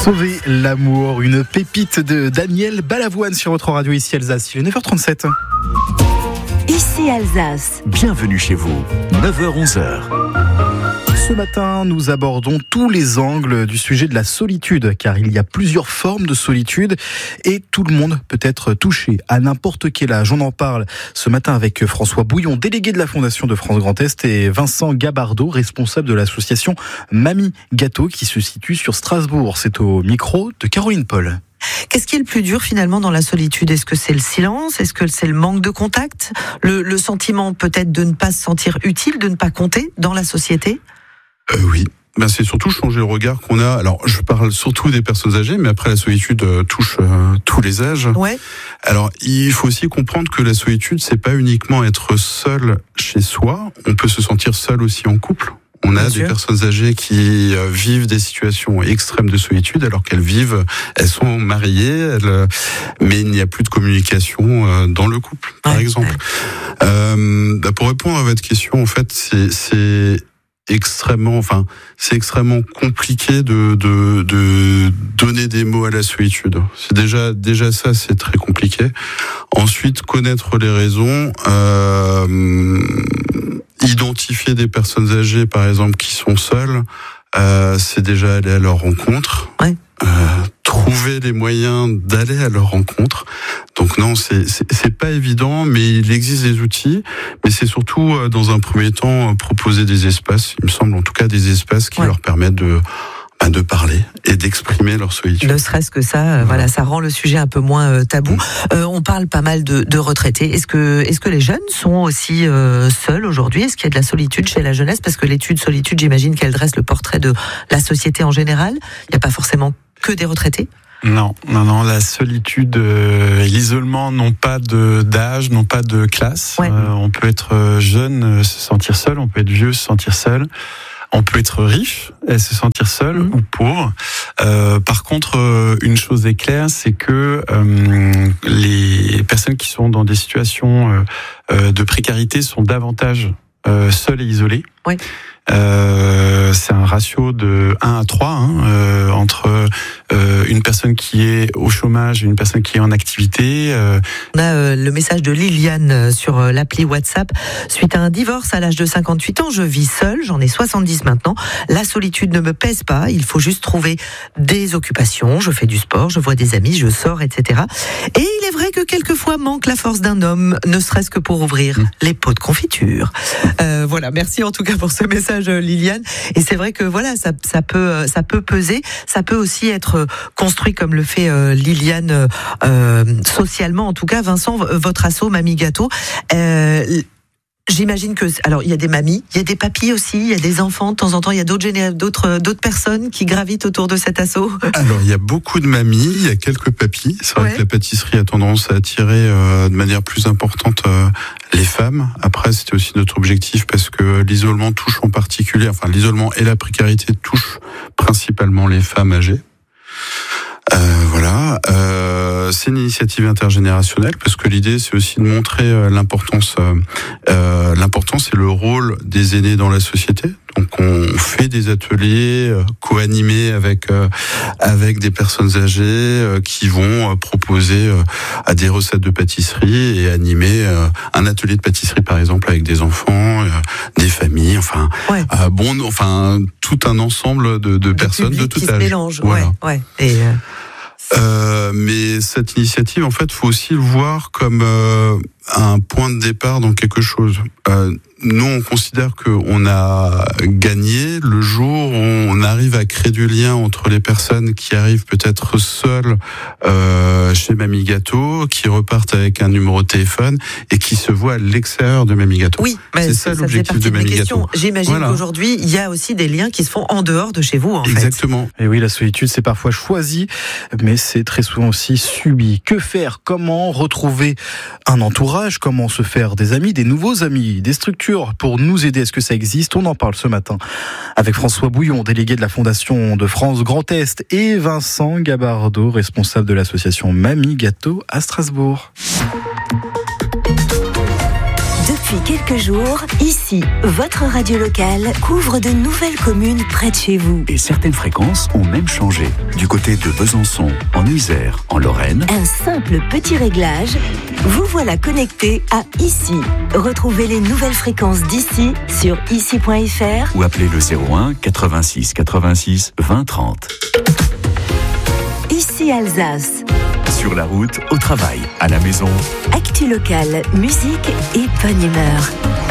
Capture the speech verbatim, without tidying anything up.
Sauver l'amour, une pépite de Daniel Balavoine sur votre radio ici Alsace. Il est neuf heures trente-sept. Ici Alsace. Bienvenue chez vous, neuf heures onze. Ce matin, nous abordons tous les angles du sujet de la solitude, car il y a plusieurs formes de solitude et tout le monde peut être touché à n'importe quel âge. On en parle ce matin avec François Bouillon, délégué de la Fondation de France Grand Est, et Vincent Gabardeau, responsable de l'association Mamie Gâteau, qui se situe sur Strasbourg. C'est au micro de Caroline Paul. Qu'est-ce qui est le plus dur finalement dans la solitude ? Est-ce que c'est le silence ? Est-ce que c'est le manque de contact ? le, le sentiment peut-être de ne pas se sentir utile, de ne pas compter dans la société ? Euh, oui, ben, c'est surtout changer le regard qu'on a. Alors, je parle surtout des personnes âgées, mais après la solitude euh, touche euh, tous les âges. Ouais. Alors, il faut aussi comprendre que la solitude, c'est pas uniquement être seul chez soi. On peut se sentir seul aussi en couple. On a Bien des sûr. personnes âgées qui euh, vivent des situations extrêmes de solitude, alors qu'elles vivent, elles sont mariées, elles, mais il n'y a plus de communication euh, dans le couple, par ouais, exemple. Ouais. Euh, bah, pour répondre à votre question, en fait, c'est, c'est extrêmement, enfin, c'est extrêmement compliqué de, de, de donner des mots à la solitude. C'est déjà, déjà ça, c'est très compliqué. Ensuite, connaître les raisons, euh, identifier des personnes âgées, par exemple, qui sont seules, euh, c'est déjà aller à leur rencontre. Ouais. Euh, trouver les moyens d'aller à leur rencontre. Donc non, c'est, c'est c'est pas évident, mais il existe des outils. Mais c'est surtout, euh, dans un premier temps, euh, proposer des espaces. Il me semble, en tout cas, des espaces qui ouais. leur permettent de bah, de parler et d'exprimer leur solitude. Ne serait-ce que ça, euh, ouais. voilà, ça rend le sujet un peu moins euh, tabou. Mmh. Euh, on parle pas mal de, de retraités. Est-ce que est-ce que les jeunes sont aussi euh, seuls aujourd'hui ? Est-ce qu'il y a de la solitude chez la jeunesse ? Parce que l'étude solitude, j'imagine qu'elle dresse le portrait de la société en général. Il n'y a pas forcément que des retraités ? Non, non, non. La solitude euh, et l'isolement n'ont pas de d'âge, n'ont pas de classe. Ouais. Euh, on peut être jeune, euh, se sentir seul. On peut être vieux, se sentir seul. On peut être riche et se sentir seul mmh. ou pauvre. Euh, par contre, euh, une chose est claire, c'est que euh, les personnes qui sont dans des situations euh, euh, de précarité sont davantage euh, seules et isolées. Oui. Euh, c'est un ratio de un à trois hein, euh, entre euh, une personne qui est au chômage et une personne qui est en activité. Euh. On a euh, le message de Liliane sur euh, l'appli WhatsApp. Suite à un divorce à l'âge de cinquante-huit ans, je vis seule, j'en ai soixante-dix maintenant. La solitude ne me pèse pas, il faut juste trouver des occupations. Je fais du sport, je vois des amis, je sors, et cetera. Et il est vrai que quelquefois manque la force d'un homme, ne serait-ce que pour ouvrir mmh. les pots de confiture. Euh, voilà, merci en tout cas pour ce message. Liliane, et c'est vrai que voilà, ça, ça peut, ça peut peser, ça peut aussi être construit comme le fait euh, Liliane euh, socialement, en tout cas. Vincent, votre asso Mamie Gâteau. Euh, J'imagine que, alors il y a des mamies, il y a des papis aussi, il y a des enfants. De temps en temps, il y a d'autres géné- d'autres d'autres personnes qui gravitent autour de cet asso. Alors il y a beaucoup de mamies, il y a quelques papis. C'est vrai ouais. que la pâtisserie a tendance à attirer euh, de manière plus importante euh, les femmes. Après, c'était aussi notre objectif parce que l'isolement touche en particulier, enfin l'isolement et la précarité touchent principalement les femmes âgées. Euh, voilà, euh, c'est une initiative intergénérationnelle parce que l'idée c'est aussi de montrer euh, l'importance, euh, euh, l'importance et le rôle des aînés dans la société. Donc on fait des ateliers euh, co-animés avec euh, avec des personnes âgées euh, qui vont euh, proposer euh, à des recettes de pâtisserie et animer euh, un atelier de pâtisserie par exemple avec des enfants, euh, des familles, enfin ouais. euh, bon, enfin tout un ensemble de, de personnes de tout qui âge. Se mélange, voilà. ouais, ouais. Et euh... Euh, mais cette initiative, en fait, faut aussi le voir comme euh, un point de départ dans quelque chose. Euh, nous, on considère qu'on a gagné le jour où on arrive à créer du lien entre les personnes qui arrivent peut-être seules euh, chez Mamie Gâteau, qui repartent avec un numéro de téléphone et qui se voient à l'extérieur de Mamie Gâteau. Oui, mais c'est ça, ça l'objectif de Mamie Gâteau. J'imagine voilà. qu'aujourd'hui, il y a aussi des liens qui se font en dehors de chez vous, en Exactement. fait. Et oui, la solitude, c'est parfois choisi, mais c'est très souvent aussi subi. Que faire ? Comment retrouver un entourage ? Comment se faire des amis, des nouveaux amis, des structures pour nous aider ? Est-ce que ça existe ? On en parle ce matin avec François Bouillon, délégué de la Fondation de France Grand Est, et Vincent Gabardeau, responsable de l'association Mamie Gâteau à Strasbourg. Depuis quelques jours, ici, votre radio locale couvre de nouvelles communes près de chez vous. Et certaines fréquences ont même changé. Du côté de Besançon, en Isère, en Lorraine. Un simple petit réglage, vous voilà connecté à Ici. Retrouvez les nouvelles fréquences d'ici sur ici point f r ou appelez le zéro un quatre-vingt-six quatre-vingt-six vingt trente. Ici Alsace. Sur la route, au travail, à la maison. Actu locale, musique et bonne humeur.